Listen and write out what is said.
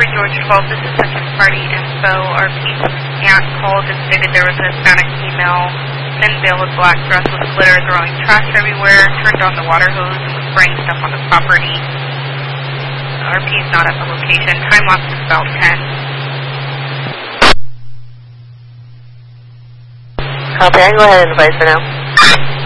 Harry George 12, this is Second Party Info. Our aunt called and stated there was a Hispanic female, thin veil with black dress with glitter, throwing trash everywhere, turned on the water hose, and was spraying stuff on the property. RP is not at the location. Time lapse is about 10. Copy, I can go ahead and advise for now.